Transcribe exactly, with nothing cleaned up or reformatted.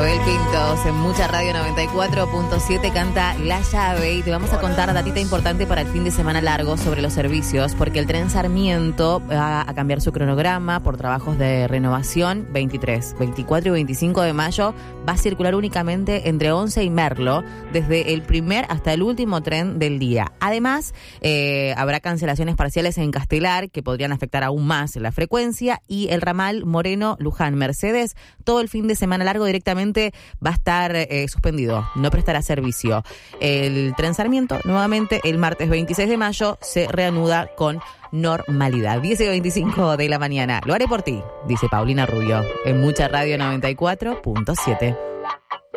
Abel Pintos en Mucha Radio noventa y cuatro punto siete canta La Llave y te vamos a contar datita importante para el fin de semana largo sobre los servicios, porque el tren Sarmiento va a cambiar su cronograma por trabajos de renovación. Veintitrés, veinticuatro y veinticinco de mayo va a circular únicamente entre Once y Merlo, desde el primer hasta el último tren del día. Además, eh, habrá cancelaciones parciales en Castelar que podrían afectar aún más la frecuencia, y el ramal Moreno Luján Mercedes todo el fin de semana largo directamente va a estar eh, suspendido, no prestará servicio. El tren Sarmiento nuevamente el martes veintiséis de mayo se reanuda con normalidad. diez y veinticinco de la mañana. Lo haré por ti, dice Paulina Rubio en Mucha Radio noventa y cuatro punto siete.